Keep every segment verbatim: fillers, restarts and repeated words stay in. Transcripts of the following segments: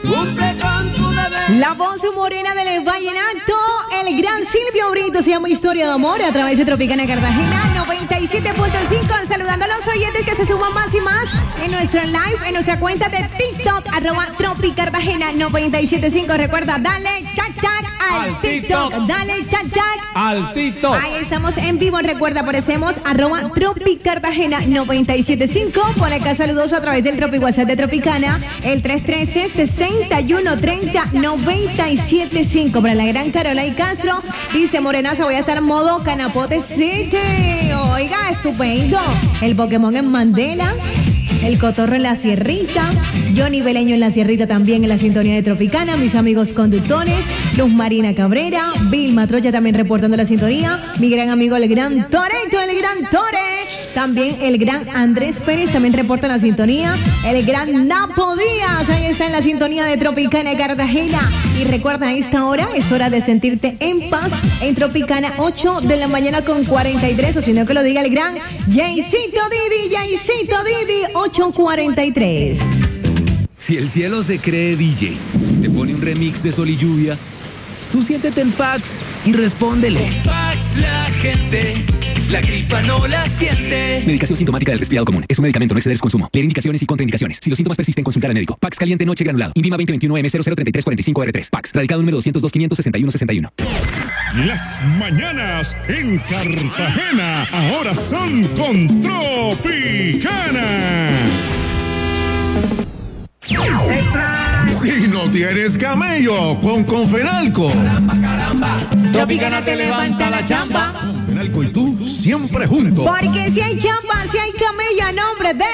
Cumple con tu deber. La voz morena del vallenato, el gran Silvio Brito, se llama Historia de Amor a través de Tropicana Cartagena noventa y siete punto cinco. Saludando a los oyentes que se suman más y más en nuestra live, en nuestra cuenta de TikTok, arroba Tropicartagena noventa y siete punto cinco. Recuerda, dale tag tag al, al TikTok. TikTok, dale tag tag al TikTok. Ahí estamos en vivo. Recuerda, aparecemos arroba Tropicartagena noventa y siete punto cinco. Por acá saludos a través del Tropi WhatsApp de Tropicana, el tres uno tres, seis uno tres cero, noventa y siete punto cinco. Para la gran Carola y Castro, dice Morenaza, voy a estar en modo Canapote City. Oiga, estupendo. El Pokémon en Mandela, el Cotorro en la Sierrita, Johnny Beleño en la Sierrita también en la sintonía de Tropicana, mis amigos conductores, Luz Marina Cabrera, Vilma Troya también reportando la sintonía, mi gran amigo el gran Toreto, el gran Tore, también el gran Andrés Pérez también reporta la sintonía, el gran Napo Díaz, ahí está en la sintonía de Tropicana Cartagena. Y recuerda, a esta hora es hora de sentirte en paz en Tropicana, ocho de la mañana con cuarenta y tres, o si no que lo diga el gran Jaycito Didi, Jaycito Didi, ocho cuarenta y tres. Si el cielo se cree D J, te pone un remix de Sol y Lluvia, tú siéntete en Pax y respóndele. Con Pax la gente, la gripa no la siente. Medicación sintomática del resfriado común. Es un medicamento, no exceder su consumo. Leer indicaciones y contraindicaciones. Si los síntomas persisten, consultar al médico. Pax caliente noche granulado. Invima veinte veintiuno M cero cero treinta y tres cuarenta y cinco R tres. Pax. Radicado número doscientos dos, quinientos sesenta y uno sesenta y uno. Las mañanas en Cartagena ahora son con Tropicana. Si no tienes camello, con Confenalco. Caramba, caramba. Tropicana te levanta la chamba. Confenalco y tú siempre juntos. Porque si hay chamba, si hay camello, a nombre de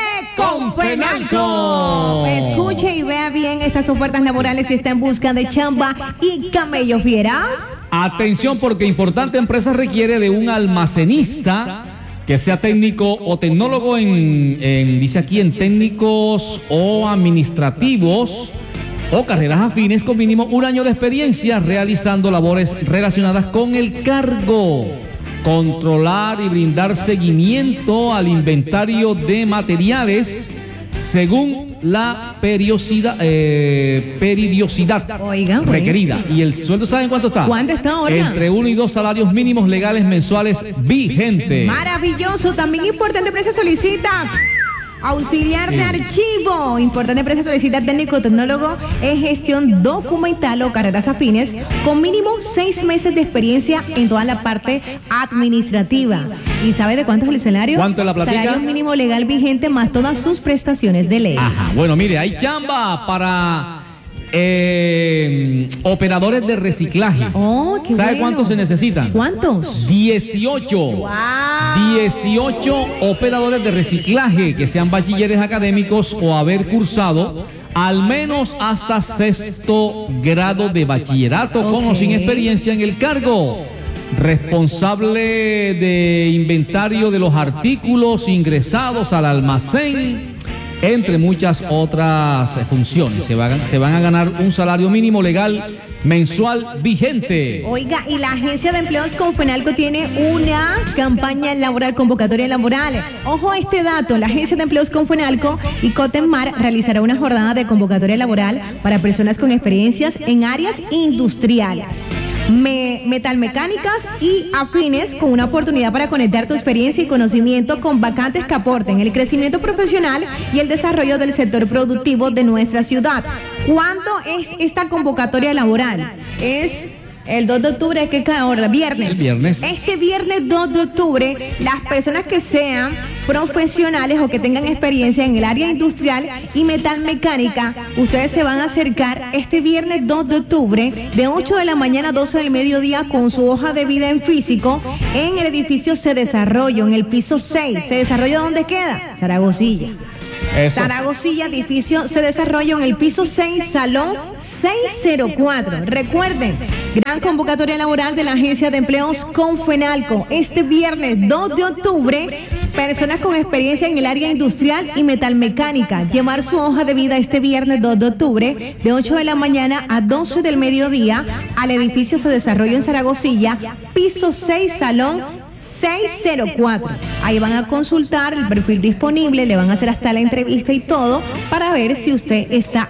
Confenalco. Escuche y vea bien estas ofertas laborales si está en busca de chamba y camello fiera. Atención, porque importante empresa requiere de un almacenista que sea técnico o tecnólogo en, en, dice aquí, en técnicos o administrativos o carreras afines con mínimo un año de experiencia realizando labores relacionadas con el cargo. Controlar y brindar seguimiento al inventario de materiales según la periodicidad, eh, periodicidad Oiga, requerida. ¿Y el sueldo saben cuánto está? ¿Cuánto está ahora? Entre uno y dos salarios mínimos legales mensuales vigentes. Maravilloso. También importante empresa solicita auxiliar de archivo. Importante empresa solicita técnico tecnólogo en gestión documental o carreras afines con mínimo seis meses de experiencia en toda la parte administrativa. ¿Y sabe de cuánto es el salario? ¿Cuánto es la platica? Salario mínimo legal vigente más todas sus prestaciones de ley. Ajá, bueno, mire, hay chamba para eh, operadores de reciclaje. Oh, qué ¿Sabe bueno. cuántos se necesitan? ¿Cuántos? dieciocho. Wow. dieciocho operadores de reciclaje que sean bachilleres académicos o haber cursado al menos hasta sexto grado de bachillerato, okay, con o sin experiencia en el cargo. Responsable de inventario de los artículos ingresados al almacén, entre muchas otras funciones. Se van, se van a ganar un salario mínimo legal mensual vigente. Oiga, y la agencia de empleos Confenalco tiene una campaña laboral, convocatoria laboral. Ojo a este dato, la agencia de empleos Confenalco y Cotemar realizará una jornada de convocatoria laboral para personas con experiencias en áreas industriales, me, metalmecánicas y afines, con una oportunidad para conectar tu experiencia y conocimiento con vacantes que aporten el crecimiento profesional y el desarrollo del sector productivo de nuestra ciudad. ¿Cuándo es esta convocatoria laboral? Es el dos de octubre, que cae ahora, viernes. El viernes. Este viernes dos de octubre, las personas que sean profesionales o que tengan experiencia en el área industrial y metalmecánica, ustedes se van a acercar este viernes dos de octubre de ocho de la mañana a doce del mediodía con su hoja de vida en físico en el edificio Se Desarrollo, en el piso seis. ¿Se Desarrollo dónde queda? Zaragozilla. Eso. Zaragozilla, edificio Se Desarrollo en el piso seis, salón seiscientos cuatro. Recuerden, gran convocatoria laboral de la agencia de empleos Confenalco. Este viernes dos de octubre, personas con experiencia en el área industrial y metalmecánica, llevar su hoja de vida este viernes dos de octubre de ocho de la mañana a doce del mediodía al edificio Se Desarrollo en Zaragozilla, piso seis, salón seiscientos cuatro. Ahí van a consultar el perfil disponible, le van a hacer hasta la entrevista y todo para ver si usted está